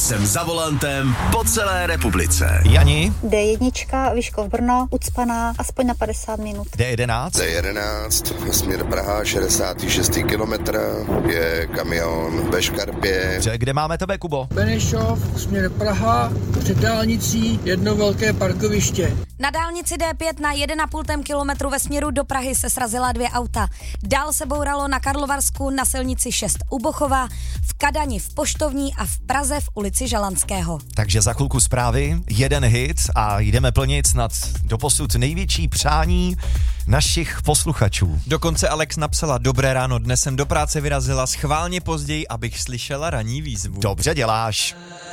jsem za volantem po celé republice. Jani? D1, Vyškov Brno, ucpaná aspoň na 50 minut. D11? D11, směr Praha, 66. kilometr, je kamion ve škarpě. Kde máme tebe, Kubo? Benešov, směr Praha, před dálnicí jedno velké parkoviště. Na dálnici D5 na 1,5 kilometru ve směru do Prahy se srazila 2 auta. Dál se bouralo na Karlovarsku na silnici 6 u Bochova, v Kadani v Poštovní a v Praze v ulici Žalanského. Takže za chvilku zprávy, jeden hit a jdeme plnit snad doposud největší přání našich posluchačů. Dokonce Alex napsala: Dobré ráno, dnes jsem do práce vyrazila schválně později, abych slyšela ranní výzvu. Dobře děláš.